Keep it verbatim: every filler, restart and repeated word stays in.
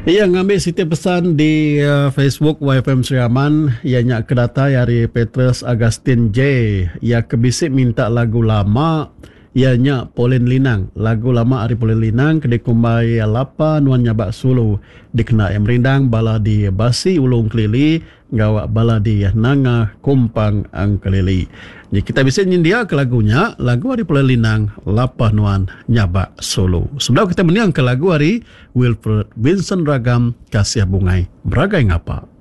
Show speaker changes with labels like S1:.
S1: Ia ngambil setiap pesan di uh, Facebook Y F M Seriaman. Ianya kedata dari Petrus Agustin J. Ia kebisik minta lagu lama. Ianya Pauline Linang. Lagu lama Ari Pauline Linang. Kedai kumbai lapa nuan nyabak sulu. Dikena yang merindang bala di basi ulung kelili. Gawak bala di nangah kumpang ang kelili. Jadi kita bisa nyindia ke lagunya. Lagu Ari Pauline Linang. Lapa nuan nyabak sulu. Sebelum kita meniang ke lagu Ari Wilfred Vincent Ragam Kasih Bungai. Beragai ngapa?